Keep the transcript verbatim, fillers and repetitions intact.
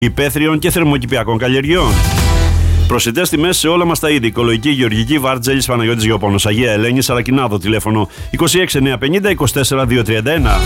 υπαίθριων και θερμοκηπιακών καλλιεργειών. Προσιτές τιμές σε όλα μας τα είδη. Οικολογική, γεωργική, Βάρτζελης, Παναγιώτης Γεωπόνος, Αγία Ελένη, Σαρακινάδο, τηλέφωνο είκοσι έξι εννιακόσια πενήντα είκοσι τέσσερα διακόσια τριάντα ένα.